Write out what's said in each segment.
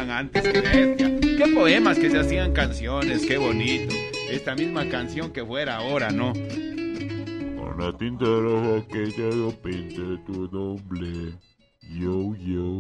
eran antes, qué bestia. Qué poemas que se hacían canciones, qué bonito. Esta misma canción que fuera ahora, ¿no? Con la tinta roja que ya lo pinté tu nombre. Yo.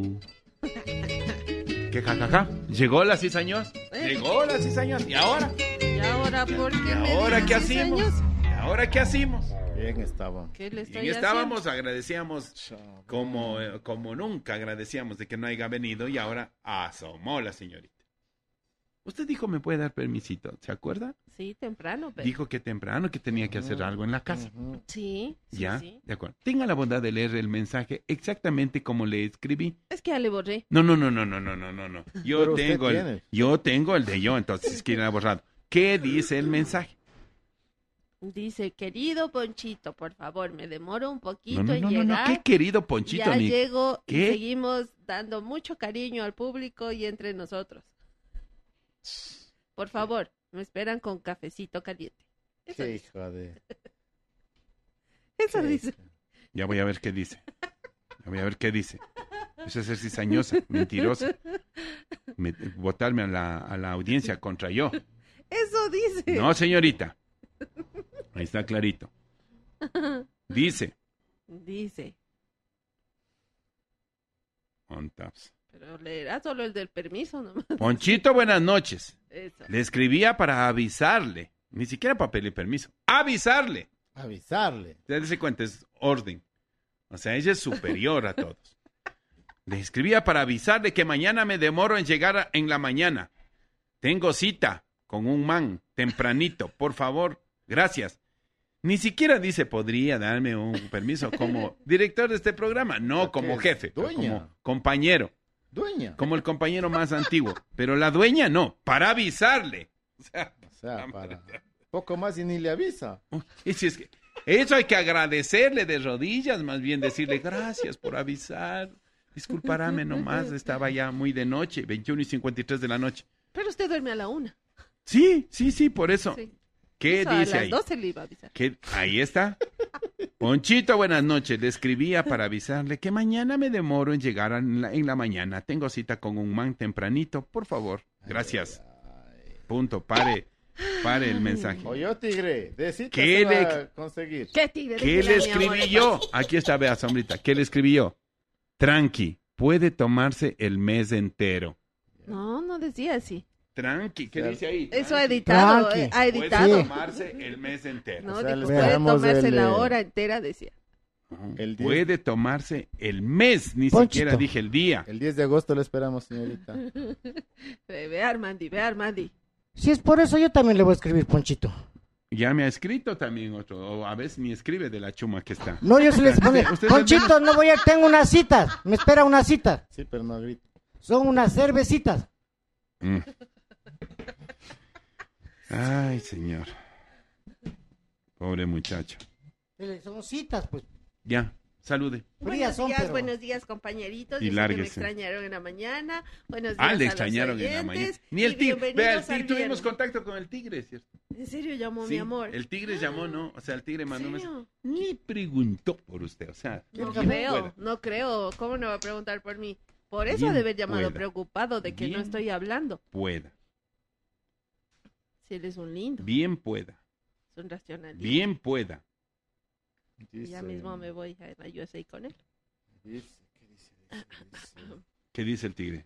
¿Qué jajaja? ¿Llegó la cizañosa? Llegó la cizañosa. ¿Y ahora? ¿Y ahora por qué? ¿Y ahora qué hacemos? ¿Y ahora qué hacemos? Bien estaba. ¿Qué le estoy Bien estábamos, haciendo? agradecíamos como nunca, agradecíamos de que no haya venido y ahora asomó la señorita. Usted dijo, ¿me puede dar permisito? ¿Se acuerda? Sí, temprano, pero... Dijo que temprano que tenía que hacer algo en la casa. Sí, ¿Ya? sí. De acuerdo. Tenga la bondad de leer el mensaje exactamente como le escribí. Es que ya le borré. No. Yo tengo el de yo, entonces que era borrado. ¿Qué dice el mensaje? Dice, querido Ponchito, por favor, me demoro un poquito No. en llegar. ¿Qué querido Ponchito? Ya llego ¿Qué? y seguimos dando mucho cariño al público y entre nosotros. Por favor, me esperan con cafecito caliente. Eso Qué dice. hija de... Eso qué dice. hija. Ya voy a ver qué dice. Eso es ser cizañosa, mentirosa. Votarme a la audiencia contra yo. Eso dice. No, señorita. Ahí está clarito. Dice. Dice. On taps. Pero leerá solo el del permiso nomás. Ponchito, buenas noches. Eso. Le escribía para avisarle. Ni siquiera para pedirle permiso. Avisarle. Avisarle. Dese cuenta, es orden. O sea, ella es superior a todos. Le escribía para avisarle que mañana me demoro en llegar en la mañana. Tengo cita con un man tempranito. Por favor, gracias. Ni siquiera dice, podría darme un permiso como director de este programa. No, como jefe, pero Dueña. como compañero. Dueña. Como el compañero más antiguo. Pero la dueña no, para avisarle. O sea, Para poco más y ni le avisa. y si es que eso hay que agradecerle de rodillas, más bien decirle gracias por avisar. Disculparame nomás, estaba ya muy de noche, 21:53 de la noche. Pero usted duerme a la 1. Sí, por eso. Sí. ¿Qué Eso dice a ahí? las 12 le iba a avisar. Ahí está. Ponchito, buenas noches. Le escribía para avisarle que mañana me demoro en llegar en la mañana. Tengo cita con un man tempranito. Por favor, gracias. Punto, pare el mensaje. Oye, tigre, de cita ¿Qué se va le- a conseguir. ¿Qué tigre? ¿Qué Dile le a mi amor, escribí yo? Aquí está, vea, sombrita. ¿Qué le escribí yo? Tranqui, puede tomarse el mes entero. No decía así. Tranqui, ¿qué dice ahí? Eso ha Tranqui. editado, Tranqui. ha Puede editado. tomarse el mes entero. No, O sea, dijo, le puede dejamos tomarse el, la hora entera, decía. Ujú. El 10. Puede tomarse el mes, ni Ponchito. siquiera dije el día. El 10 de agosto lo esperamos, señorita. Ve Armandi. Si es por eso, yo también le voy a escribir, Ponchito. Ya me ha escrito también otro, o a veces ni escribe de la chuma que está. No, yo se les pone, Usted Ponchito, no voy a, tengo una cita, me espera una cita. Sí, pero no grito. Son unas cervecitas. Mm. Ay, señor. Pobre muchacho. Son citas, pues. Ya, salude. Frías son, pero... Buenos días, compañeritos. Y Yo sé que me lárguese. extrañaron en la mañana. Buenos días Ah, le a los extrañaron en la mañana. oyentes. Ni el Y tigre. Vea, el bienvenidos tigre, al tuvimos viernes. contacto con el tigre, ¿cierto? ¿En serio llamó Sí, mi amor? el tigre llamó, ¿no? O sea, el tigre mandó un serio? mensaje. Ni preguntó por usted, o sea. No bien creo, pueda. no creo. ¿Cómo no va a preguntar por mí? Por eso ha Bien de haber llamado pueda. preocupado de que no Bien estoy hablando. Pueda, Si él es un lindo, bien pueda, es un racionalista. bien pueda. Y ya mismo me voy a la USA con él. Dice. ¿Qué dice el tigre?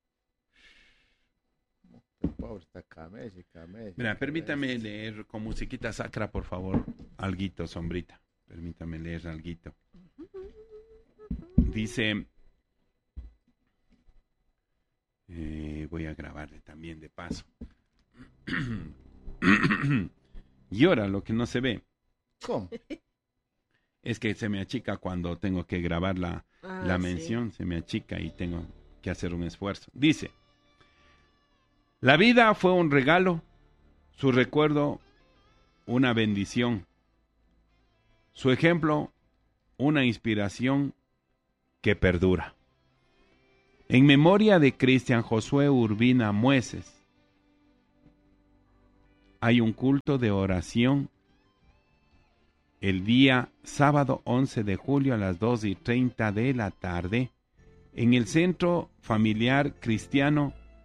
Pobre, está camello. Mira, permítame leer con musiquita sacra, por favor, alguito, sombrita. Permítame leer alguito. Dice, voy a grabarle también de paso. Llora lo que no se ve. ¿Cómo? Es que se me achica cuando tengo que grabar la Sí. mención, se me achica y tengo que hacer un esfuerzo. Dice, la vida fue un regalo, su recuerdo una bendición, su ejemplo una inspiración que perdura. En memoria de Cristian Josué Urbina Mueces, hay un culto de oración el día sábado 11 de julio a las 2:30 de la tarde en el Centro Familiar Cristiano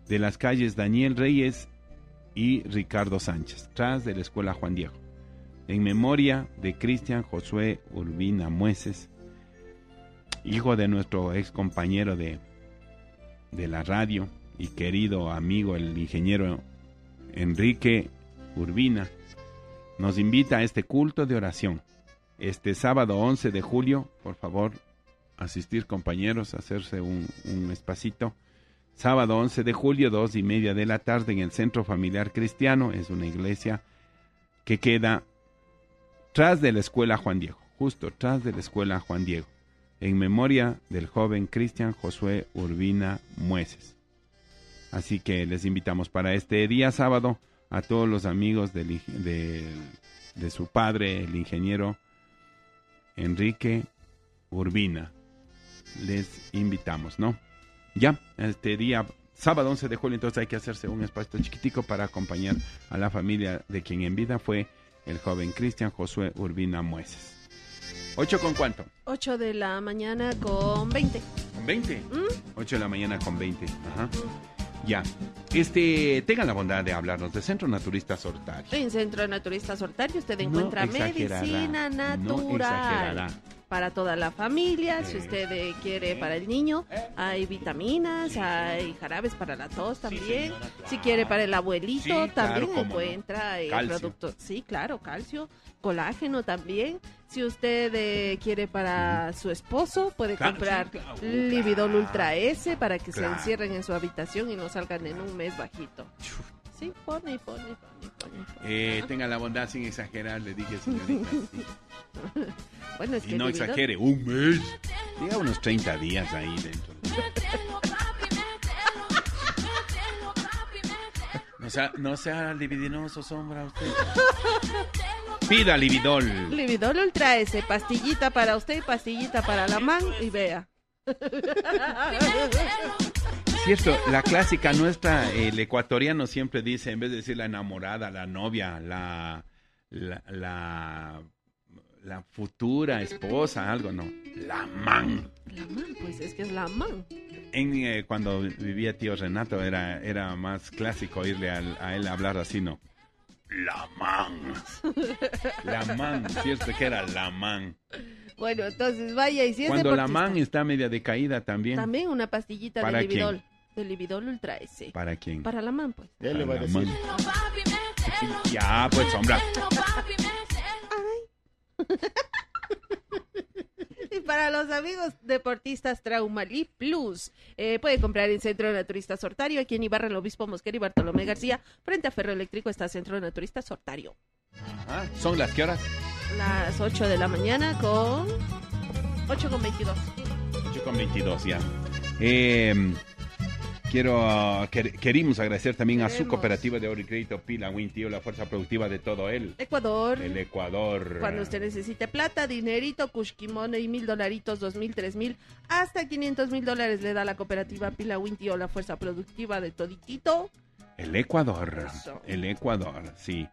de las calles Daniel Reyes y Ricardo Sánchez, tras de la Escuela Juan Diego, en memoria de Cristian Josué Urbina Mueces, hijo de nuestro ex compañero de la radio y querido amigo, el ingeniero Enrique Urbina. Nos invita a este culto de oración este sábado 11 de julio. Por favor, asistir, compañeros, hacerse un espacito. Sábado 11 de julio, 2:30 de la tarde, en el Centro Familiar Cristiano. Es una iglesia que queda tras de la Escuela Juan Diego, justo tras de la Escuela Juan Diego, en memoria del joven Cristian Josué Urbina Mueces. Así que les invitamos para este día sábado a todos los amigos de su padre, el ingeniero Enrique Urbina. Les invitamos, ¿no? Ya, este día, sábado 11 de julio, entonces hay que hacerse un espacio chiquitico para acompañar a la familia de quien en vida fue el joven Cristian Josué Urbina Mueces. ¿8 con cuánto? 8 de la mañana con 20. ¿Con 20? 8 de la mañana con 20, ajá. Ya, tengan la bondad de hablarnos de Centro Naturista Sortario. En Centro Naturista Sortario usted No encuentra exagerará, medicina no natural exagerará. para toda la familia. Si usted quiere para el niño, hay vitaminas, hay jarabes para la tos también. Si quiere para el abuelito, Sí, claro, también cómo no. encuentra Calcio. productos. Sí, claro, calcio, colágeno también. Si usted quiere para su esposo, puede Claro, comprar sí, claro. Lividol Ultra S para que Claro. se encierren en su habitación y no salgan en un mes bajito. Sí, pone. Tengan la bondad sin exagerar, le dije, señorita. Sí. Bueno, es que Y no Lividol- exagere, un mes. Diga unos 30 días ahí dentro. No sea libidinoso, sombra, usted. Pida Lividol. Lividol Ultra S, pastillita para usted y pastillita para la man y vea. Cierto, la clásica nuestra, el ecuatoriano siempre dice, en vez de decir la enamorada, la novia, la futura esposa, algo, no. La man. La man, pues es que es la man. Cuando vivía tío Renato era más clásico oírle a él hablar así, ¿no? La man. La man, cierto que era la man. Bueno, entonces vaya y si es Cuando la deportista, man está media decaída también. también una pastillita ¿Para de Lividol. De Lividol Ultra S. ¿Para quién? Para la man, pues. Ya le va a la decir. man. Ya, pues, sombra. Y para los amigos deportistas, Traumalip Plus. Puede comprar en Centro Naturista Sortario, aquí en Ibarra, el Obispo Mosquera y Bartolomé García. Frente a Ferro Eléctrico está Centro Naturista Sortario. Ah, ¿son las qué horas? Las 8 de la mañana con 8:22. 8:22 ya. Queremos agradecer también a su Queremos. cooperativa de ahorro y crédito Pila Wintío, la fuerza productiva de todo el Ecuador. Ecuador. Cuando usted necesite plata, dinerito, Kushkimone y $1,000, $2,000, $3,000, hasta $500,000 le da la cooperativa Pila Winti o la fuerza productiva de toditito. El Ecuador. Eso. El Ecuador, sí.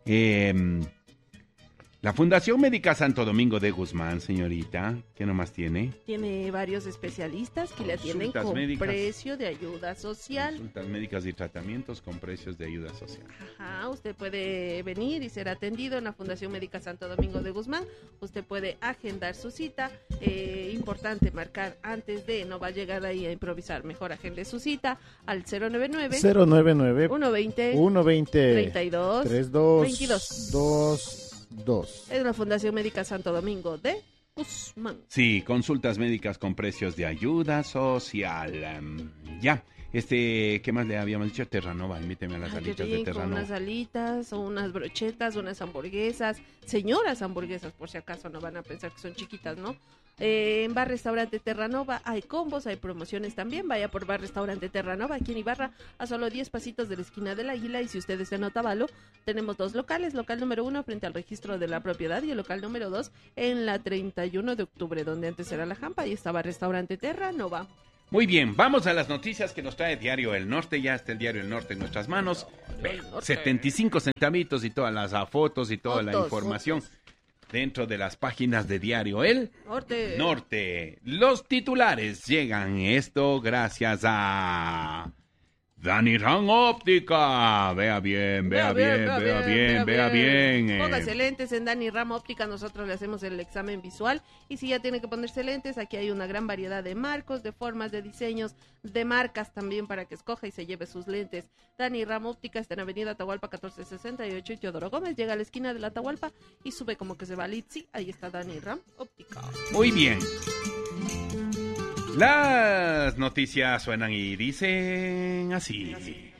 La Fundación Médica Santo Domingo de Guzmán, señorita, ¿qué nomás tiene? Tiene varios especialistas que le atienden Consultas con médicas. precio de ayuda social. Consultas médicas y tratamientos con precios de ayuda social. Ajá, usted puede venir y ser atendido en la Fundación Médica Santo Domingo de Guzmán. Usted puede agendar su cita. Importante marcar antes de, no va a llegar ahí a improvisar. Mejor agende su cita al 099 099 120 120 32 32 22. 22. Es la Fundación Médica Santo Domingo de Guzmán. Sí, consultas médicas con precios de ayuda social. Ya, ¿qué más le habíamos dicho? Terranova, invíteme a las Ay, qué alitas de rico, Terranova. unas alitas o unas brochetas, unas hamburguesas, señoras hamburguesas, por si acaso no van a pensar que son chiquitas, ¿no? En Bar Restaurante Terranova hay combos, hay promociones también. Vaya por Bar Restaurante Terranova aquí en Ibarra, a solo 10 pasitos de la esquina del Águila. Y si usted está en Otavalo, tenemos dos locales: local número 1 frente al registro de la propiedad y el local número 2 en la 31 de octubre, donde antes era la Jampa y estaba Restaurante Terranova. Muy bien, vamos a las noticias que nos trae Diario El Norte. Ya está el Diario El Norte en nuestras manos. El Norte. 75 centavitos y todas las fotos y toda la Fotos, información fotos. dentro de las páginas de Diario El Norte. Norte. Los titulares llegan esto gracias a Dani Ram Óptica. Vea bien. Póngase lentes en Dani Ram Óptica, nosotros le hacemos el examen visual y si ya tiene que ponerse lentes, aquí hay una gran variedad de marcos, de formas, de diseños, de marcas también para que escoja y se lleve sus lentes. Dani Ram Óptica está en Avenida Atahualpa 1468 y Teodoro Gómez, llega a la esquina de la Atahualpa y sube como que se va a Litsi, ahí está Dani Ram Óptica. Muy bien. Las noticias suenan y dicen así.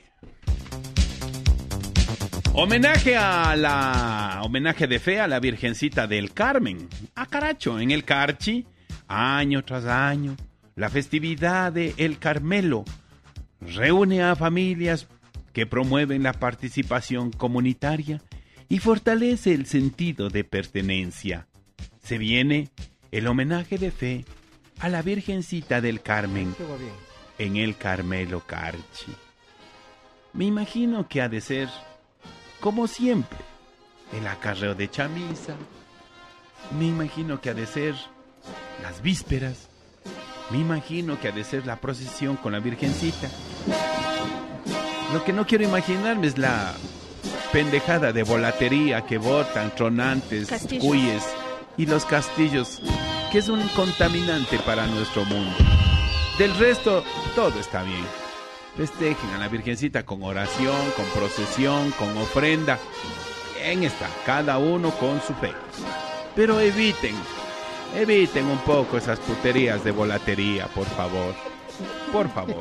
Homenaje de fe a la Virgencita del Carmen. A Caracho, en el Carchi, año tras año, la festividad de El Carmelo reúne a familias que promueven la participación comunitaria y fortalece el sentido de pertenencia. Se viene el homenaje de fe a la Virgencita del Carmen en el Carmelo Carchi. Me imagino que ha de ser, como siempre, el acarreo de chamisa. Me imagino que ha de ser las vísperas. Me imagino que ha de ser la procesión con la Virgencita. Lo que no quiero imaginarme es la pendejada de volatería que botan, tronantes, Castillos. cuyes y los castillos, que es un contaminante para nuestro mundo. Del resto, todo está bien. Festejen a la Virgencita con oración, con procesión, con ofrenda. Bien está, cada uno con su fe. Pero eviten un poco esas puterías de volatería, por favor. Por favor.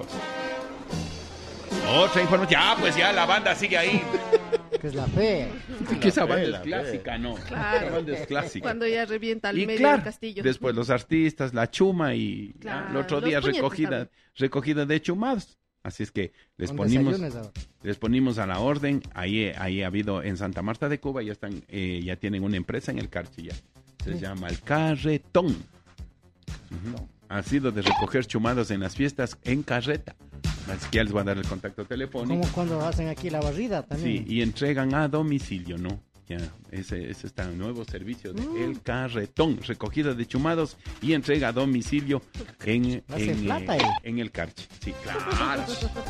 Otra información. Ya, la banda sigue ahí. Que es la fe. Que esa banda es la fe. clásica, ¿no? Claro. Esa banda es clásica. Cuando ya revienta al Y medio claro, del castillo. después los artistas, la chuma y Claro, el otro los día puñetes recogida de chumados. Así es que les Con ponimos desayunos ahora. les ponimos a la orden. Ahí ha habido en Santa Marta de Cuba, ya tienen una empresa en el Carchi ya. Se llama el Carretón. Ujú. Ha sido de recoger chumados en las fiestas en carreta. Así que ya les voy a dar el contacto telefónico. Como cuando hacen aquí la barrida Sí, también. y entregan a domicilio, ¿no? Ya, ese está el nuevo servicio de El Carretón, recogida de chumados y entrega a domicilio en Hace plata ahí. en el Carchi. Sí, claro.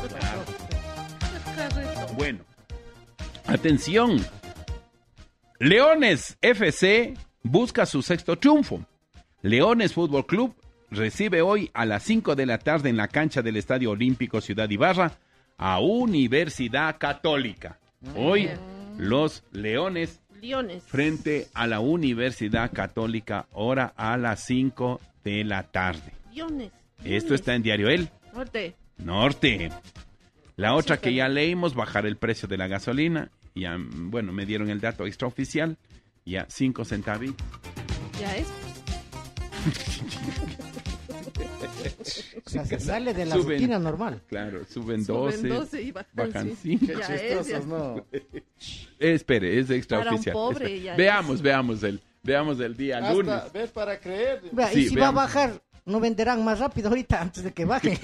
Bueno, atención. Leones FC busca su sexto triunfo. Leones Fútbol Club recibe hoy a las 5 de la tarde en la cancha del Estadio Olímpico Ciudad Ibarra a Universidad Católica. Hoy los Leones frente a la Universidad Católica, hora a las 5 de la tarde. Esto está en Diario El Norte. La otra que ya leímos, bajar el precio de la gasolina. Ya, bueno, me dieron el dato extraoficial. Ya 5 centavos. Ya es. O sea, se sale de la Suben. rutina normal. Claro, suben Suben 12, y bajan sí. 5. Ya es, ya. ¿no? Espere, es extraoficial. Para un pobre, Espere. ya Veamos el día lunes. Hasta, ¿ves para creer? Vea, Sí, y si veamos. va a bajar, no venderán más rápido ahorita antes de que baje.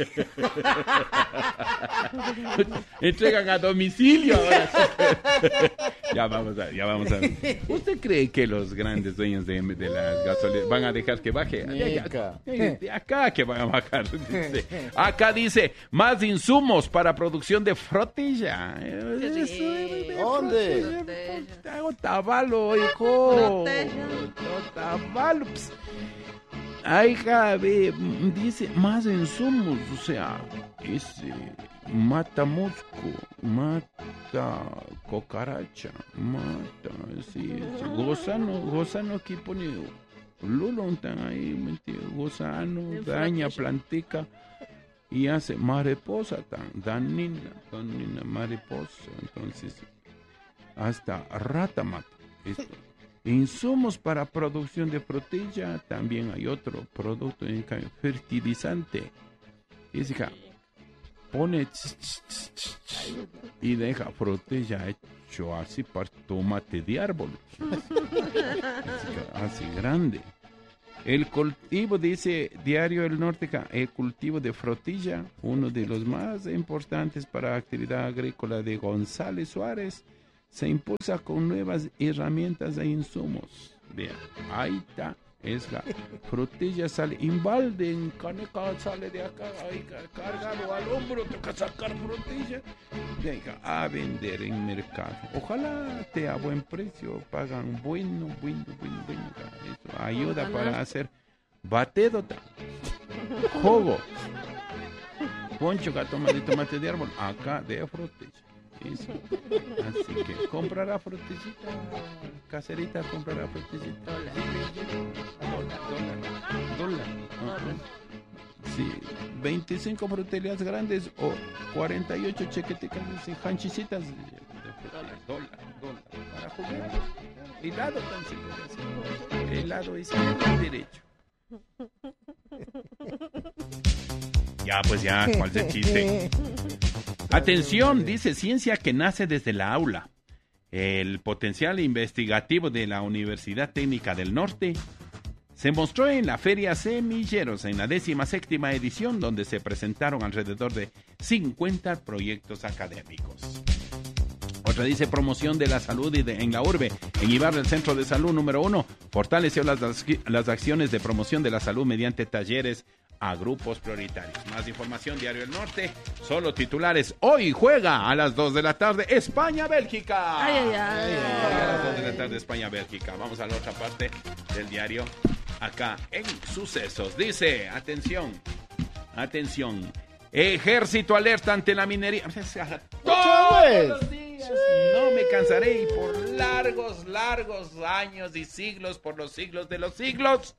Entregan a domicilio ahora. Ya vamos a ver. ¿Usted cree que los grandes dueños de las gasolineras van a dejar que baje? Nunca. De acá que van a bajar. Dice. Acá dice, más insumos para producción de frutilla. ¿Dónde? Otavalo, hijo. Otavalo. Ay, Javi, dice, más insumos, o sea, ese mata mosco, mata cucaracha, mata, sí, gusano aquí pone lulo, están ahí, gusano, daña, plantica, y hace mariposa, danina, mariposa, entonces, hasta rata mata, esto. Insumos para producción de frutilla, también hay otro producto, fertilizante. Y dice, pone y deja frutilla hecho así para tomate de árbol. Así grande. El cultivo, dice Diario El Norte, el cultivo de frutilla, uno de los más importantes para la actividad agrícola de González Suárez, se impulsa con nuevas herramientas e insumos. Vean, ahí está es la frutilla, sale invalde, en caneca, sale de acá, ahí, cargado al hombro, toca sacar frutilla, venga a vender en mercado. Ojalá esté a buen precio, pagan bueno, eso ayuda para hacer batedo, jugo, poncho, toma de tomate de árbol, acá de frutilla. Eso. Así que comprará frutillita caserita, comprará frutillita dólar. Sí, 25 fruterías grandes o 48 chequeticas y hanchicitas de dólar para jugar. Helado tan simple, helado es derecho. Ya, pues ya, ¿cuál es el chiste? Atención, dice ciencia que nace desde la aula. El potencial investigativo de la Universidad Técnica del Norte se mostró en la Feria Semilleros en la 17ª edición, donde se presentaron alrededor de 50 proyectos académicos. Otra dice promoción de la salud en la urbe. En Ibarra, el Centro de Salud número 1 fortaleció las acciones de promoción de la salud mediante talleres a grupos prioritarios. Más información, Diario El Norte, solo titulares. Hoy juega a las 2 de la tarde España-Bélgica. Ay. A las 2 de la tarde España-Bélgica. Vamos a la otra parte del diario, acá en Sucesos. Dice, atención, ejército alerta ante la minería. Todos los días, no me cansaré y por largos años y siglos, por los siglos de los siglos.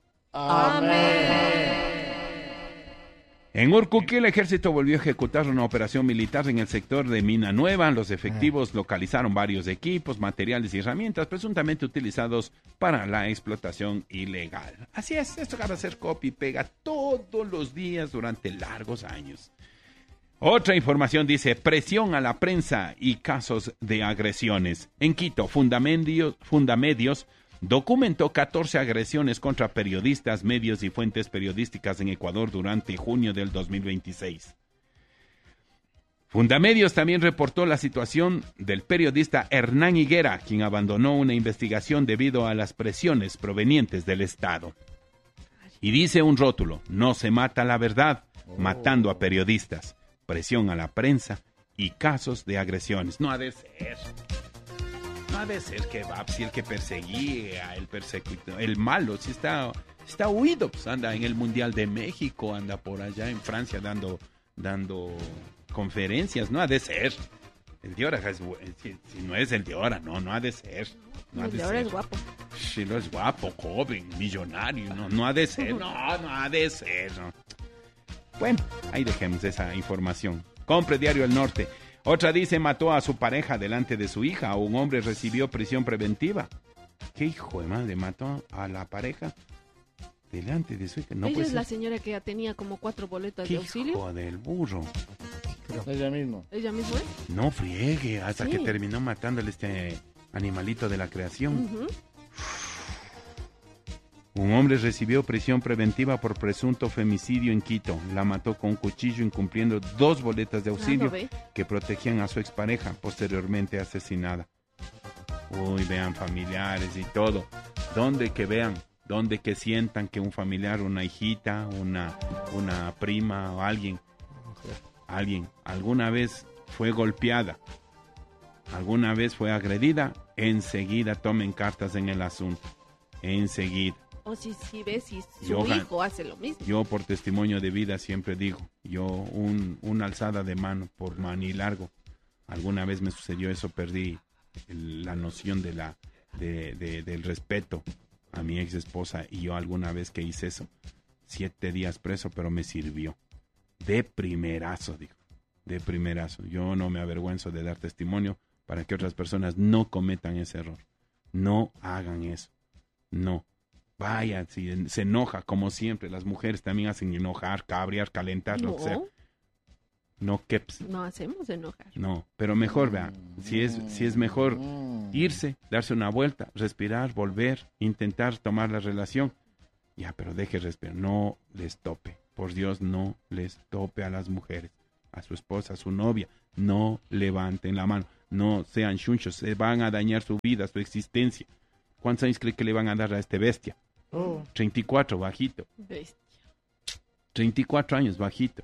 Amén. En Urcuquí, el ejército volvió a ejecutar una operación militar en el sector de Mina Nueva. Los efectivos localizaron varios equipos, materiales y herramientas presuntamente utilizados para la explotación ilegal. Así es, esto va a ser copia y pega todos los días durante largos años. Otra información dice, presión a la prensa y casos de agresiones. En Quito, Fundamedios documentó 14 agresiones contra periodistas, medios y fuentes periodísticas en Ecuador durante junio del 2026. Fundamedios también reportó la situación del periodista Hernán Higuera, quien abandonó una investigación debido a las presiones provenientes del Estado. Y dice un rótulo, no se mata la verdad, matando a periodistas, presión a la prensa y casos de agresiones. No ha de ser. No ha de ser que Babsi el que perseguía, el malo, si está huido, pues anda en el Mundial de México, anda por allá en Francia dando conferencias, no ha de ser. El de ahora si no es el de ahora, no ha de ser. El de ahora es guapo. Sí, no es guapo, joven, millonario, no ha de ser, no ha de ser. No. Bueno, ahí dejemos esa información. Compre Diario El Norte. Otra dice, mató a su pareja delante de su hija. Un hombre recibió prisión preventiva. ¿Qué hijo de madre? Mató a la pareja delante de su hija. No, ella pues es la señora que ya tenía como 4 boletas de auxilio. Hijo del burro. Ella misma. ¿Ella misma es? No friegue, hasta Sí. que terminó matándole este animalito de la creación. Uh-huh. Un hombre recibió prisión preventiva por presunto femicidio en Quito. La mató con un cuchillo incumpliendo 2 boletas de auxilio que protegían a su expareja, posteriormente asesinada. Uy, vean familiares y todo. Donde que sientan que un familiar, una hijita, una prima o alguien alguna vez fue golpeada, alguna vez fue agredida, enseguida tomen cartas en el asunto. Enseguida. O si ves si su hijo hace lo mismo. Yo por testimonio de vida siempre digo, una alzada de mano por manilargo. Alguna vez me sucedió eso, perdí la noción del respeto a mi ex esposa y yo alguna vez que hice eso, 7 días preso, pero me sirvió. De primerazo, digo, de primerazo. Yo no me avergüenzo de dar testimonio para que otras personas no cometan ese error. No hagan eso. No. Vaya, si se enoja, como siempre, las mujeres también hacen enojar, cabrear, calentar, lo que sea. No, keps. No hacemos enojar. No, pero mejor, vean, si es mejor irse, darse una vuelta, respirar, volver, intentar tomar la relación. Ya, pero deje respirar, no les tope. Por Dios, no les tope a las mujeres, a su esposa, a su novia. No levanten la mano, no sean chunchos, se van a dañar su vida, su existencia. ¿Cuántos años cree que le van a dar a este bestia? 34, bajito. Bestia. 34 años, bajito.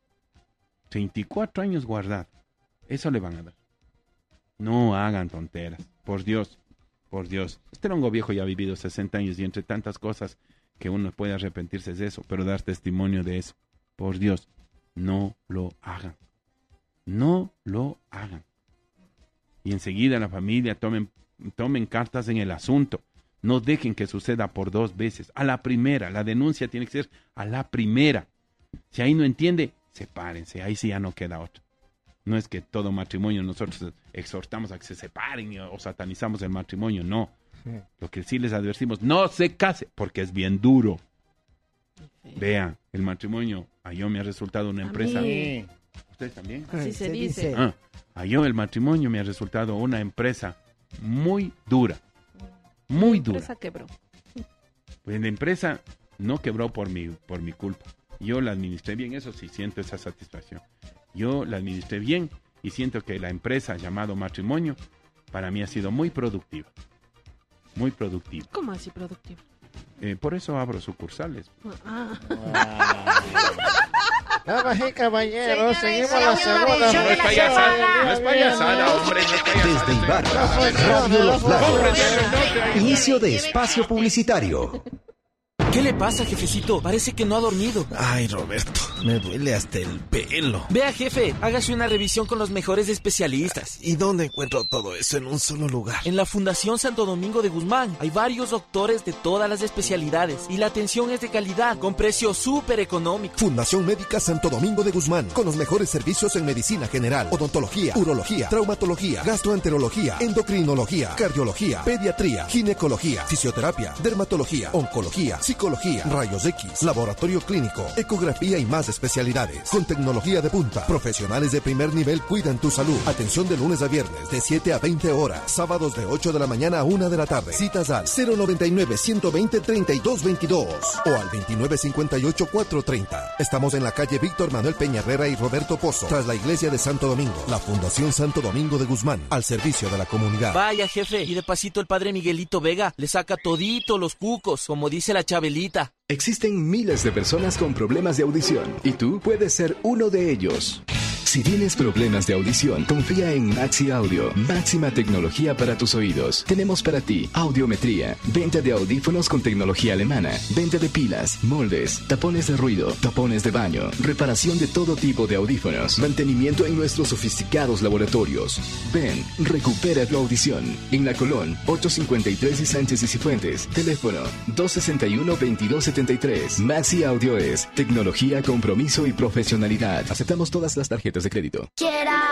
34 años guardado. Eso le van a dar. No hagan tonteras. Por Dios. Por Dios. Este longo viejo ya ha vivido 60 años y entre tantas cosas que uno puede arrepentirse de eso, pero dar testimonio de eso. Por Dios. No lo hagan. No lo hagan. Y enseguida la familia tomen cartas en el asunto. No dejen que suceda por 2 veces. A la primera. La denuncia tiene que ser a la primera. Si ahí no entiende, sepárense. Ahí sí ya no queda otra. No es que todo matrimonio nosotros exhortamos a que se separen o satanizamos el matrimonio. No. Sí. Lo que sí les advertimos, no se case, porque es bien duro. Sí. Vean, el matrimonio a yo me ha resultado una empresa. Sí. ¿Ustedes también? Sí, se dice. A yo el matrimonio me ha resultado una empresa muy dura. Muy dura. La empresa quebró. Pues la empresa no quebró por mi culpa. Yo la administré bien, eso sí, siento esa satisfacción. Yo la administré bien y siento que la empresa llamado matrimonio para mí ha sido muy productiva. Muy productiva. ¿Cómo así productiva? Por eso abro sucursales. Damas y caballeros, seguimos la segunda. No es payasada, no es payasada, hombre, no es payasada. Desde Ibarra, Radio Los Lagos. Inicio de espacio publicitario. ¿Qué le pasa, jefecito? Parece que no ha dormido. Ay, Roberto, me duele hasta el pelo. Vea, jefe, hágase una revisión con los mejores especialistas. ¿Y dónde encuentro todo eso en un solo lugar? En la Fundación Santo Domingo de Guzmán. Hay varios doctores de todas las especialidades y la atención es de calidad, con precio súper económico. Fundación Médica Santo Domingo de Guzmán, con los mejores servicios en medicina general, odontología, urología, traumatología, gastroenterología, endocrinología, cardiología, pediatría, ginecología, fisioterapia, dermatología, oncología, psicología, rayos X, laboratorio clínico, ecografía y más especialidades. Con tecnología de punta, profesionales de primer nivel cuidan tu salud. Atención de lunes a viernes de 7 a 20 horas, sábados de 8 de la mañana a 1 de la tarde. Citas al 099-120-3222 o al 2958-430. Estamos en la calle Víctor Manuel Peña Herrera y Roberto Pozo, tras la iglesia de Santo Domingo. La Fundación Santo Domingo de Guzmán, al servicio de la comunidad. Vaya, jefe, y de pasito el padre Miguelito Vega le saca todito los cucos, como dice la Chabelita. Existen miles de personas con problemas de audición y tú puedes ser uno de ellos. Si tienes problemas de audición, confía en Maxi Audio. Máxima tecnología para tus oídos. Tenemos para ti audiometría, venta de audífonos con tecnología alemana, venta de pilas, moldes, tapones de ruido, tapones de baño, reparación de todo tipo de audífonos, mantenimiento en nuestros sofisticados laboratorios. Ven, recupera tu audición. En La Colón, 853 y Sánchez y Cifuentes. Teléfono 261-2273. Maxi Audio es tecnología, compromiso y profesionalidad. Aceptamos todas las tarjetas de crédito.